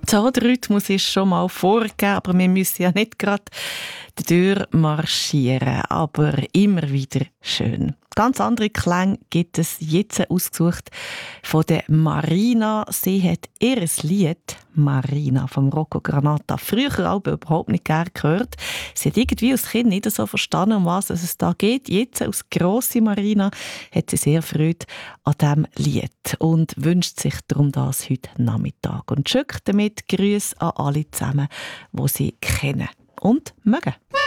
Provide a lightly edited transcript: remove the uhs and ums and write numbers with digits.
So, der Rhythmus ist schon mal vorgegeben, aber wir müssen ja nicht gerade die Tür marschieren, aber immer wieder schön. Ganz andere Klänge gibt es jetzt ausgesucht von der Marina. Sie hat ihr Lied «Marina» vom Rocco Granata früher auch überhaupt nicht gerne gehört. Sie hat irgendwie als Kind nicht so verstanden, um was es da geht. Jetzt als grosse Marina hat sie sehr Freude an diesem Lied und wünscht sich darum das heute Nachmittag. Und schickt damit Grüße an alle zusammen, die sie kennen und mögen.